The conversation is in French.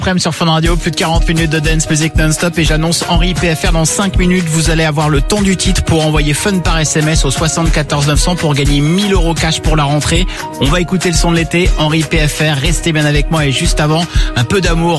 Après-midi sur Fun Radio, plus de 40 minutes de dance music non-stop et j'annonce Henri PFR dans 5 minutes. Vous allez avoir le ton du titre pour envoyer Fun par SMS au 74 900 pour gagner 1000 € cash pour la rentrée. On va écouter le son de l'été, Henri PFR. Restez bien avec moi et juste avant, un peu d'amour.